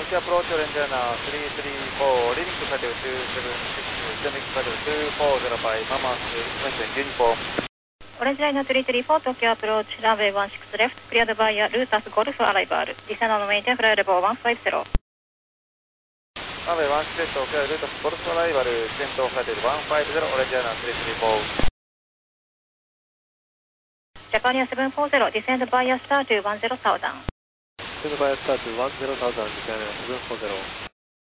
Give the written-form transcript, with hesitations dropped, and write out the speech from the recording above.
Tokyo approach Orange Airliner 334, leading to Kato 276, sending to Kato 2405, Mama, Western uniform. Orange Liner 334, Tokyo approach, runway 16 left, cleared via Lutas Golf arrival. Descend on maintain flight level 150. Runway 16 left, cleared Lutas Golf arrival, descend on flight level 150, Orange Liner 334. Japan Air 740, descend via star to 10,000. Descend via star to 10,000, Japan Air 740.